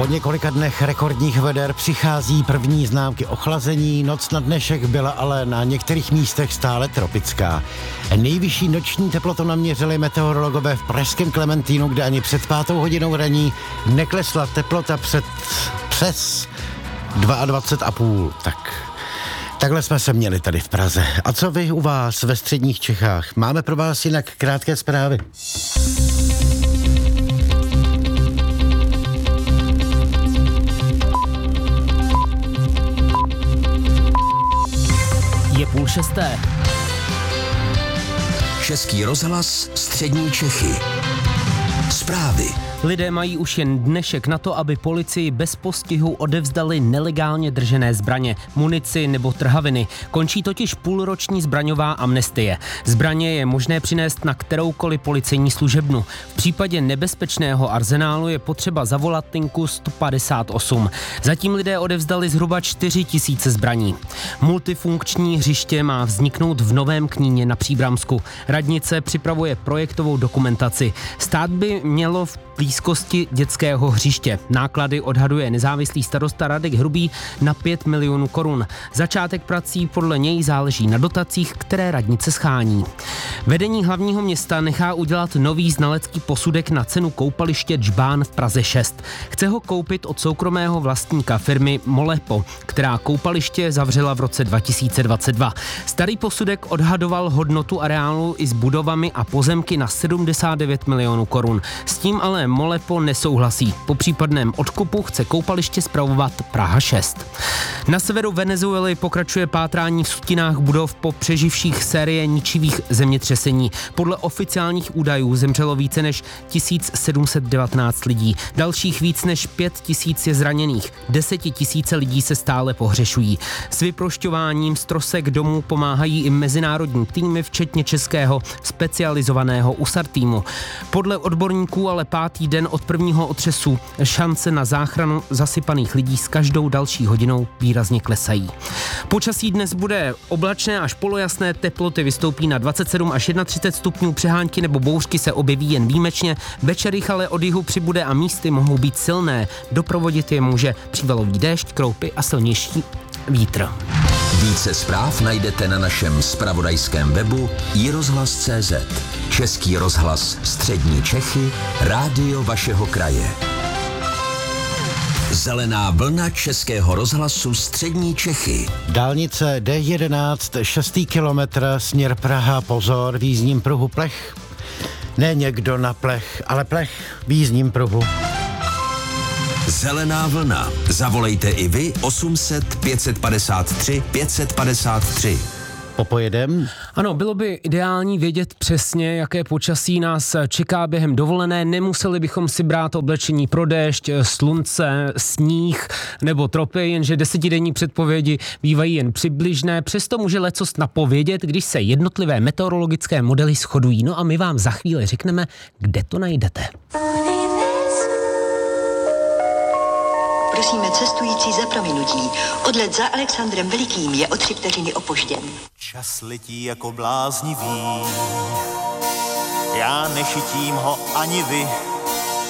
Po několika dnech rekordních veder přichází první známky ochlazení, noc na dnešek byla ale na některých místech stále tropická. Nejvyšší noční teplotu naměřili meteorologové v pražském Klementínu, kde ani před 5. hodinou raní neklesla teplota přes 22,5. Takhle jsme se měli tady v Praze. A co vy u vás ve středních Čechách? Máme pro vás jinak krátké zprávy. Je 5:30. Český rozhlas střední Čechy. Zprávy. Lidé mají už jen dnešek na to, aby policii bez postihu odevzdali nelegálně držené zbraně, munici nebo trhaviny. Končí totiž půlroční zbraňová amnestie. Zbraně je možné přinést na kteroukoliv policejní služebnu. V případě nebezpečného arzenálu je potřeba zavolat linku 158. Zatím lidé odevzdali zhruba 4 000 zbraní. Multifunkční hřiště má vzniknout v Novém Kníně na Příbramsku. Radnice připravuje projektovou dokumentaci. Stát by mělo v blízkosti dětského hřiště. Náklady odhaduje nezávislý starosta Radek Hrubý na 5 milionů korun. Začátek prací podle něj záleží na dotacích, které radnice schání. Vedení hlavního města nechá udělat nový znalecký posudek na cenu koupaliště Džbán v Praze 6. Chce ho koupit od soukromého vlastníka firmy Molepo, která koupaliště zavřela v roce 2022. Starý posudek odhadoval hodnotu areálu i s budovami a pozemky na 79 milionů korun. S tím ale Molepo nesouhlasí. Po případném odkupu chce koupaliště spravovat Praha 6. Na severu Venezuely pokračuje pátrání v sutinách budov po přeživších série ničivých zemětřesení. Podle oficiálních údajů zemřelo více než 1719 lidí. Dalších víc než 5 000 je zraněných. 10 000 lidí se stále pohřešují. S vyprošťováním z trosek domů pomáhají i mezinárodní týmy, včetně českého specializovaného USAR týmu. Podle odborníků ale 5. den od prvního otřesu šance na záchranu zasypaných lidí s každou další hodinou výrazně klesají. Počasí dnes bude oblačné až polojasné, teploty vystoupí na 27 až 31 stupňů, přehánky nebo bouřky se objeví jen výjimečně, večer jich ale od jihu přibude a místy mohou být silné. Doprovodit je může přívalový déšť, kroupy a silnější vítr. Více zpráv najdete na našem zpravodajském webu iRozhlas.cz. Český rozhlas střední Čechy, rádio vašeho kraje. Zelená vlna Českého rozhlasu střední Čechy. Dálnice D11, 6. kilometr, směr Praha, pozor, v jízdním pruhu plech. Ne někdo na plech, ale plech v jízdním pruhu. Zelená vlna. Zavolejte i vy 800 553 553. Popojedem? Ano, bylo by ideální vědět přesně, jaké počasí nás čeká během dovolené. Nemuseli bychom si brát oblečení pro déšť, slunce, sníh nebo tropy, jenže 10denní předpovědi bývají jen přibližné. Přesto může lecos napovědět, když se jednotlivé meteorologické modely shodují. No a my vám za chvíli řekneme, kde to najdete. Prosíme cestující za prominutí. Odlet za Alexandrem Velikým je o 3 vteřiny opožděn. Čas letí jako bláznivý, já nešitím ho ani vy.